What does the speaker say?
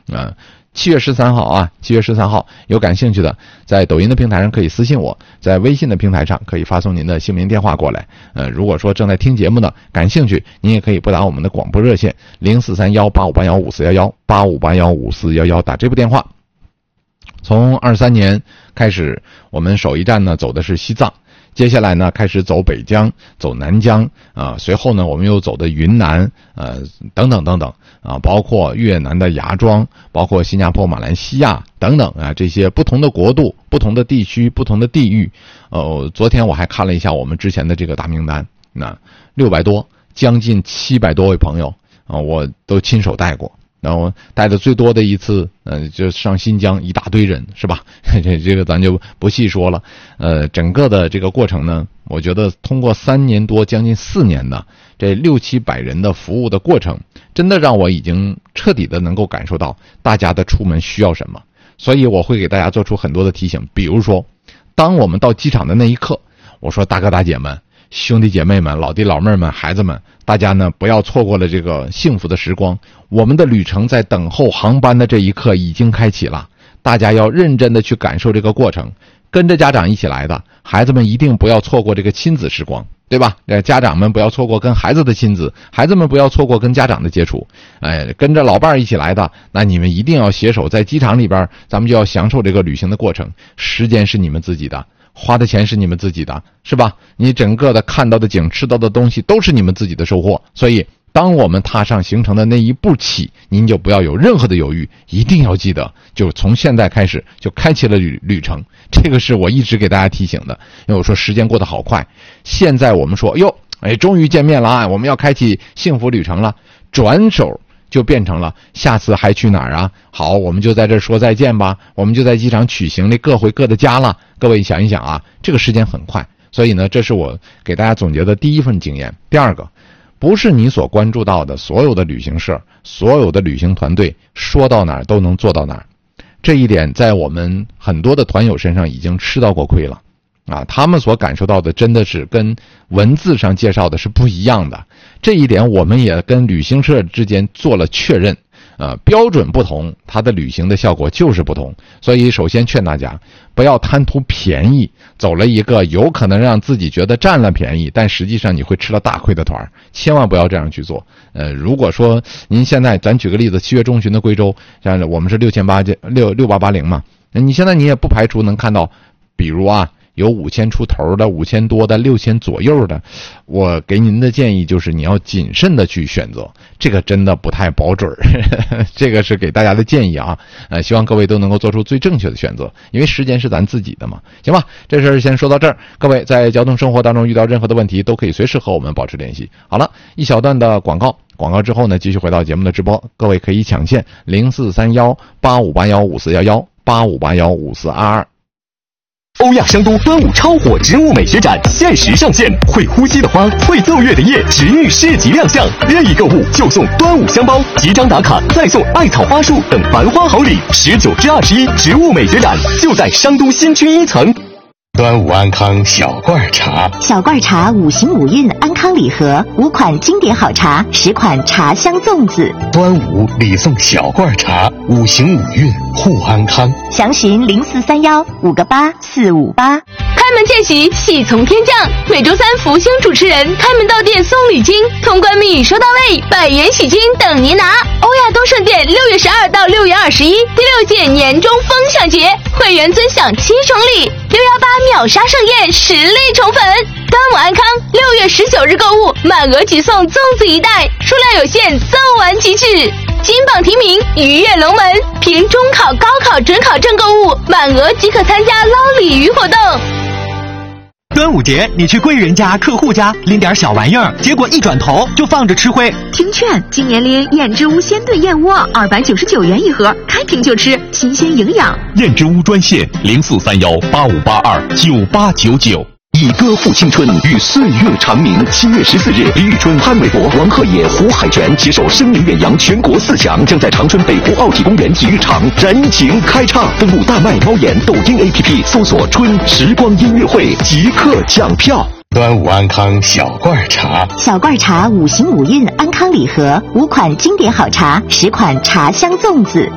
7月13号啊，7月13号，有感兴趣的，在抖音的平台上可以私信我，在微信的平台上可以发送您的姓名电话过来。如果说正在听节目呢，感兴趣，您也可以拨打我们的广播热线043185815411，85815411，打这部电话。从23年开始，我们首一站呢走的是西藏。接下来呢，开始走北疆，走南疆随后呢，我们又走的云南，等等等等包括越南的芽庄，包括新加坡、马来西亚等等这些不同的国度、不同的地区、不同的地域。昨天我还看了一下我们之前的这个大名单，600多，将近700多位朋友我都亲手带过。然后带的最多的一次，就上新疆一大堆人，是吧？这个咱就不细说了。整个的这个过程呢，我觉得通过3年多，将近4年的这600-700人的服务的过程，真的让我已经彻底的能够感受到大家的出门需要什么。所以我会给大家做出很多的提醒，比如说，当我们到机场的那一刻，我说大哥大姐们、兄弟姐妹们、老弟老妹们、孩子们，大家呢不要错过了这个幸福的时光。我们的旅程在等候航班的这一刻已经开启了，大家要认真的去感受这个过程。跟着家长一起来的孩子们一定不要错过这个亲子时光，对吧？家长们不要错过跟孩子的亲子，孩子们不要错过跟家长的接触。跟着老伴一起来的，那你们一定要携手在机场里边，咱们就要享受这个旅行的过程。时间是你们自己的，花的钱是你们自己的，是吧？你整个的看到的景、吃到的东西都是你们自己的收获。所以当我们踏上行程的那一步起，您就不要有任何的犹豫，一定要记得，就从现在开始就开启了旅程。这个是我一直给大家提醒的，因为我说时间过得好快。现在我们说终于见面了啊，我们要开启幸福旅程了，转手就变成了下次还去哪儿啊？好，我们就在这说再见吧，我们就在机场取行李，各回各的家了。各位想一想啊，这个时间很快。所以呢，这是我给大家总结的第一份经验。第二个，不是你所关注到的所有的旅行社、所有的旅行团队说到哪儿都能做到哪儿。这一点在我们很多的团友身上已经吃到过亏了他们所感受到的真的是跟文字上介绍的是不一样的。这一点我们也跟旅行社之间做了确认标准不同，它的旅行的效果就是不同。所以首先劝大家不要贪图便宜，走了一个有可能让自己觉得占了便宜，但实际上你会吃了大亏的团，千万不要这样去做。如果说您现在，咱举个例子，7月中旬的贵州，像我们是6880嘛，你现在你也不排除能看到，比如有5000出头的、5000多的、6000左右的。我给您的建议就是你要谨慎的去选择，这个真的不太保准这个是给大家的建议希望各位都能够做出最正确的选择，因为时间是咱自己的嘛。行吧，这事儿先说到这儿。各位在交通生活当中遇到任何的问题，都可以随时和我们保持联系。好了，一小段的广告之后呢，继续回到节目的直播。各位可以抢线043185815411，85815422。 欧亚香都端午超火植物美学展限时上线，会呼吸的花，会奏乐的叶，植育市集亮相，任意购物就送端午香包，集章打卡再送艾草花束等繁花好礼。19至21植物美学展就在商都新区1层。端午安康小罐茶， 小罐茶5行5运安康礼盒，5款经典好茶，10款茶香粽子。 端午礼送小罐茶，5行5运护安康。 详询0431-58458。 开门见喜，喜从天降。每周3福星主持人开门到店送礼金，通关密语收到位，100元喜金等您拿。欧亚东盛店6月12到6月21第6届年终风享节，会员尊享7重礼，618秒杀盛宴，实力宠粉。端午安康，6月19日购物满额即送粽子1袋，数量有限，送完即止。金榜题名，鱼跃龙门，凭中考、高考、准考证购物，满额即可参加捞鲤鱼活动。 端午节你去贵人家、客户家拎点小玩意儿，结果一转头就放着吃灰。 听劝，今年拎燕之屋鲜炖燕窝，299元一盒，开瓶就吃，新鲜营养。 燕之屋专线043185829899。以歌赋青春，与岁月长鸣。7月14日，李宇春、潘玮柏、王鹤野、胡海泉携手声名远扬全国4强，将在长春北湖奥体公园体育场燃情开唱。登录大麦猫眼抖音 APP 搜索春时光音乐会即刻抢票。端午安康小罐茶， 小罐茶5行5运安康礼盒，5款经典好茶，10款茶香粽子。